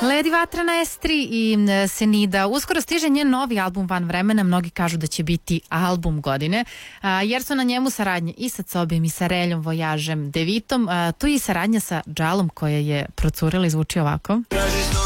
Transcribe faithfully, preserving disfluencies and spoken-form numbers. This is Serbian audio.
Ledi Vatrena Estri i Senida. Uskoro stiže njen novi album Van vremena. Mnogi kažu da će biti album godine, a, jer su na njemu saradnje i sa Cobijem i sa Reljom, Vojažem, Devitom. A, tu je i saradnja sa Džalom koja je procurila i zvuči ovako.